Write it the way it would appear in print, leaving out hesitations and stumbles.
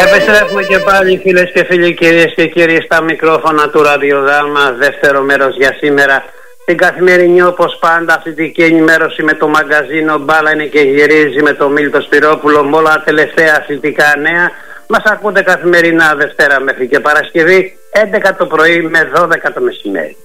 Επιστρέφουμε και πάλι, φίλες και φίλοι, κυρίες και κύριοι, στα μικρόφωνα του ραδιοδράμα. Δεύτερο μέρος για σήμερα. Την καθημερινή, όπως πάντα, αθλητική ενημέρωση με το μαγκαζίνο Μπάλα είναι και γυρίζει με τον Μίλτο Σπυρόπουλο με όλα τα τελευταία αθλητικά νέα. Μας ακούτε καθημερινά Δευτέρα μέχρι και Παρασκευή, 11 το πρωί με 12 το μεσημέρι.